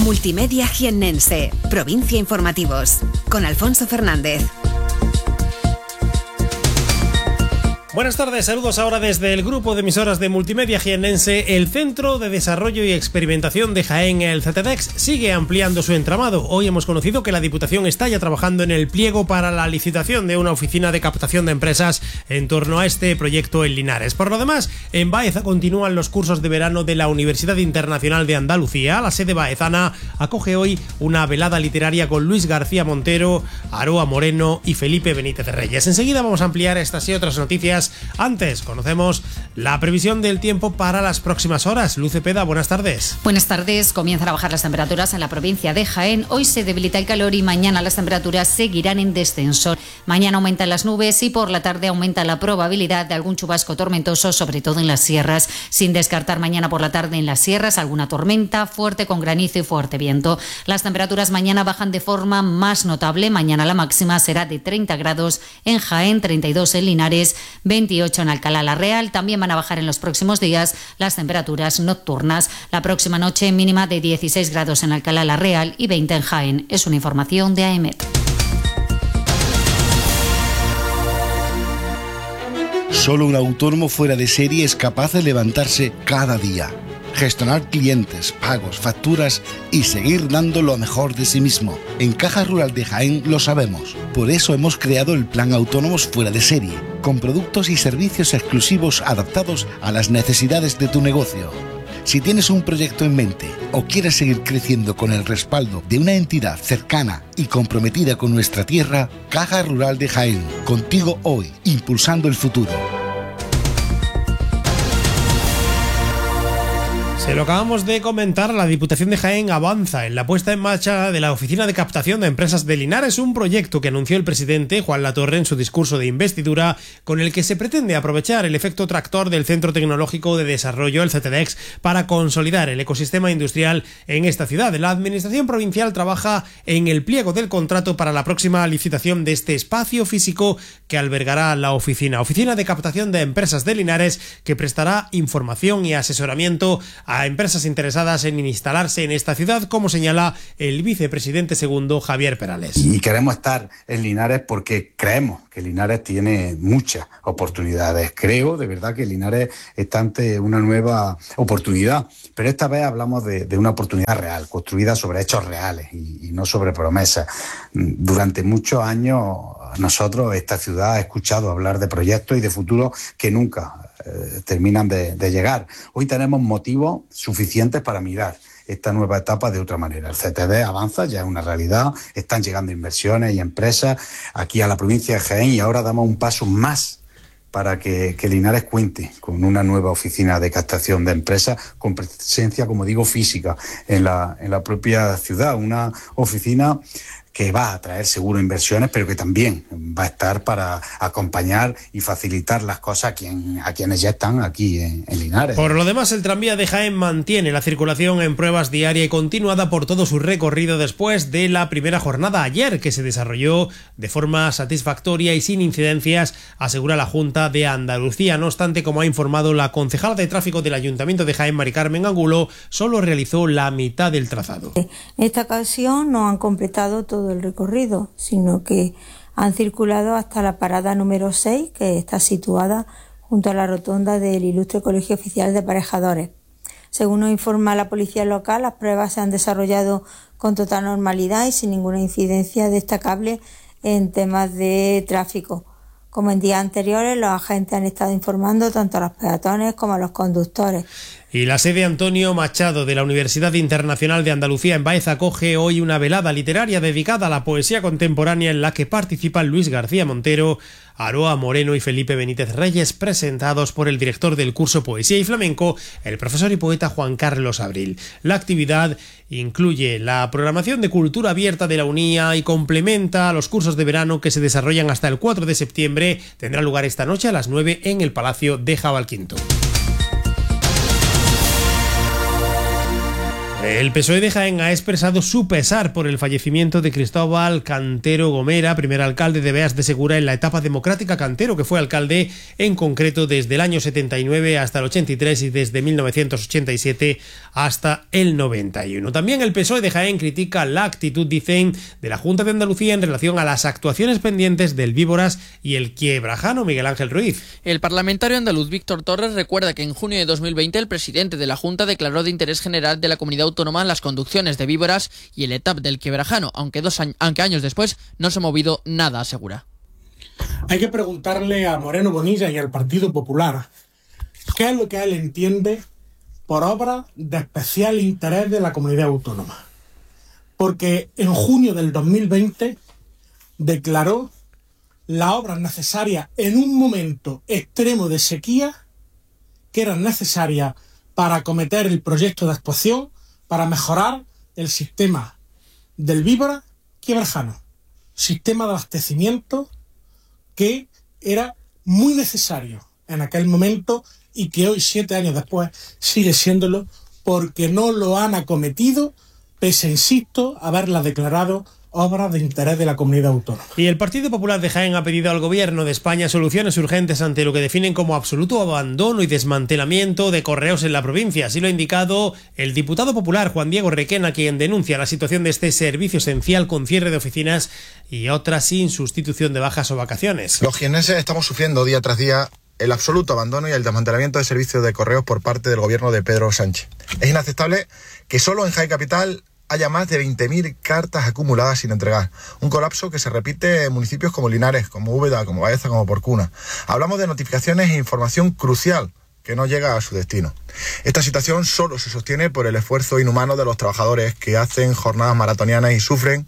Multimedia Jiennense, Provincia Informativos, con Alfonso Fernández. Buenas tardes, saludos ahora desde el grupo de emisoras de Multimedia Jiennense. El Centro de Desarrollo y Experimentación de Jaén, el CETEDEX, sigue ampliando su entramado. Hoy hemos conocido que la Diputación está ya trabajando en el pliego para la licitación de una oficina de captación de empresas en torno a este proyecto en Linares. Por lo demás, en Baeza continúan los cursos de verano de la Universidad Internacional de Andalucía. La sede baezana acoge hoy una velada literaria con Luis García Montero, Aroa Moreno y Felipe Benítez Reyes. Enseguida vamos a ampliar estas y otras noticias. Antes, conocemos la previsión del tiempo para las próximas horas. Luz Cepeda, buenas tardes. Buenas tardes. Comienzan a bajar las temperaturas en la provincia de Jaén. Hoy se debilita el calor y mañana las temperaturas seguirán en descenso. Mañana aumentan las nubes y por la tarde aumenta la probabilidad de algún chubasco tormentoso, sobre todo en las sierras, sin descartar mañana por la tarde en las sierras alguna tormenta fuerte con granizo y fuerte viento. Las temperaturas mañana bajan de forma más notable. Mañana la máxima será de 30 grados en Jaén, 32 en Linares, 28 en Alcalá la Real. También van a bajar en los próximos días las temperaturas nocturnas. La próxima noche mínima de 16 grados en Alcalá la Real y 20 en Jaén. Es una información de AEMET. Solo un autónomo fuera de serie es capaz de levantarse cada día, gestionar clientes, pagos, facturas y seguir dando lo mejor de sí mismo. En Caja Rural de Jaén lo sabemos. Por eso hemos creado el Plan Autónomos Fuera de Serie, con productos y servicios exclusivos adaptados a las necesidades de tu negocio. Si tienes un proyecto en mente o quieres seguir creciendo con el respaldo de una entidad cercana y comprometida con nuestra tierra, Caja Rural de Jaén, contigo hoy, impulsando el futuro. Se lo acabamos de comentar, la Diputación de Jaén avanza en la puesta en marcha de la Oficina de Captación de Empresas de Linares, un proyecto que anunció el presidente Juan Latorre en su discurso de investidura, con el que se pretende aprovechar el efecto tractor del Centro Tecnológico de Desarrollo, el CETEDEX, para consolidar el ecosistema industrial en esta ciudad. La Administración provincial trabaja en el pliego del contrato para la próxima licitación de este espacio físico que albergará la Oficina de Captación de Empresas de Linares, que prestará información y asesoramiento a empresas interesadas en instalarse en esta ciudad, como señala el vicepresidente segundo Javier Perales. Y queremos estar en Linares porque creemos que Linares tiene muchas oportunidades. Creo de verdad que Linares está ante una nueva oportunidad, pero esta vez hablamos de una oportunidad real, construida sobre hechos reales y no sobre promesas. Durante muchos años nosotros, esta ciudad, ha escuchado hablar de proyectos y de futuros que nunca terminan de llegar. Hoy tenemos motivos suficientes para mirar esta nueva etapa de otra manera. El CTD avanza, ya es una realidad, están llegando inversiones y empresas aquí a la provincia de Jaén y ahora damos un paso más para que Linares cuente con una nueva oficina de captación de empresas con presencia, como digo, física en la propia ciudad, una oficina que va a traer seguro inversiones, pero que también va a estar para acompañar y facilitar las cosas a quienes ya están aquí en Linares. Por lo demás, el tranvía de Jaén mantiene la circulación en pruebas diaria y continuada por todo su recorrido después de la primera jornada ayer, que se desarrolló de forma satisfactoria y sin incidencias, asegura la Junta de Andalucía. No obstante, como ha informado la concejala de tráfico del Ayuntamiento de Jaén, Mari Carmen Angulo, solo realizó la mitad del trazado. En esta ocasión no han completado todo el recorrido, sino que han circulado hasta la parada número 6, que está situada junto a la rotonda del Ilustre Colegio Oficial de Aparejadores. Según nos informa la policía local, las pruebas se han desarrollado con total normalidad y sin ninguna incidencia destacable en temas de tráfico. Como en días anteriores, los agentes han estado informando tanto a los peatones como a los conductores. Y la sede Antonio Machado de la Universidad Internacional de Andalucía en Baeza acoge hoy una velada literaria dedicada a la poesía contemporánea en la que participan Luis García Montero, Aroa Moreno y Felipe Benítez Reyes, presentados por el director del curso Poesía y Flamenco, el profesor y poeta Juan Carlos Abril. La actividad incluye la programación de cultura abierta de la UNIA y complementa los cursos de verano que se desarrollan hasta el 4 de septiembre. Tendrá lugar esta noche a las 9 en el Palacio de Jabalquinto. El PSOE de Jaén ha expresado su pesar por el fallecimiento de Cristóbal Cantero Gomera, primer alcalde de Beas de Segura en la etapa democrática. Cantero, que fue alcalde en concreto desde el año 79 hasta el 83 y desde 1987 hasta el 91. También el PSOE de Jaén critica la actitud, dicen, de la Junta de Andalucía en relación a las actuaciones pendientes del Víboras y el Quiebrajano. Miguel Ángel Ruiz. El parlamentario andaluz Víctor Torres recuerda que en junio de 2020 el presidente de la Junta declaró de interés general de la comunidad autónoma las conducciones de Víboras y el ETAP del Quiebrajano, aunque años después no se ha movido nada, asegura. Hay que preguntarle a Moreno Bonilla y al Partido Popular qué es lo que él entiende por obra de especial interés de la comunidad autónoma. Porque en junio del 2020 declaró las obras necesarias en un momento extremo de sequía, que eran necesarias para acometer el proyecto de actuación para mejorar el sistema del Víbora Quiebrajano, sistema de abastecimiento que era muy necesario en aquel momento y que hoy, 7 años después, sigue siéndolo, porque no lo han acometido, pese, insisto, a haberla declarado obra de interés de la comunidad autónoma. Y el Partido Popular de Jaén ha pedido al Gobierno de España soluciones urgentes ante lo que definen como absoluto abandono y desmantelamiento de correos en la provincia. Así lo ha indicado el diputado popular Juan Diego Requena, quien denuncia la situación de este servicio esencial con cierre de oficinas y otras sin sustitución de bajas o vacaciones. Los jienenses estamos sufriendo día tras día el absoluto abandono y el desmantelamiento de servicios de correos por parte del Gobierno de Pedro Sánchez. Es inaceptable que solo en Jaén Capital haya más de 20.000 cartas acumuladas sin entregar. Un colapso que se repite en municipios como Linares, como Úbeda, como Baeza, como Porcuna. Hablamos de notificaciones e información crucial que no llega a su destino. Esta situación solo se sostiene por el esfuerzo inhumano de los trabajadores que hacen jornadas maratonianas y sufren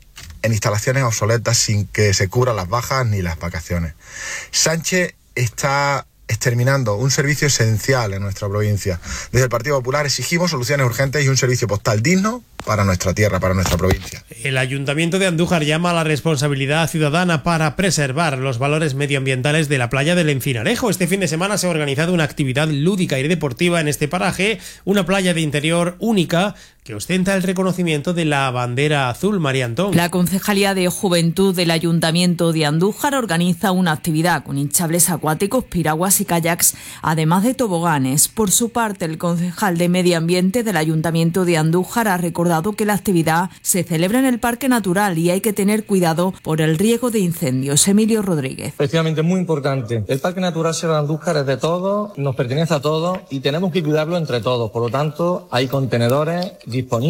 en instalaciones obsoletas sin que se cubran las bajas ni las vacaciones. Sánchez está exterminando un servicio esencial en nuestra provincia. Desde el Partido Popular exigimos soluciones urgentes y un servicio postal digno para nuestra tierra, para nuestra provincia. El Ayuntamiento de Andújar llama a la responsabilidad ciudadana para preservar los valores medioambientales de la playa del Encinarejo. Este fin de semana se ha organizado una actividad lúdica y deportiva en este paraje, una playa de interior única que ostenta el reconocimiento de la bandera azul. María Antón. La Concejalía de Juventud del Ayuntamiento de Andújar organiza una actividad con hinchables acuáticos, piraguas y kayaks, además de toboganes. Por su parte, el concejal de Medio Ambiente del Ayuntamiento de Andújar ha recordado que la actividad se celebra en el Parque Natural y hay que tener cuidado por el riesgo de incendios. Emilio Rodríguez. Efectivamente, muy importante. El Parque Natural Sierra de Andújar es de todos, nos pertenece a todos y tenemos que cuidarlo entre todos. Por lo tanto, hay contenedores disponibles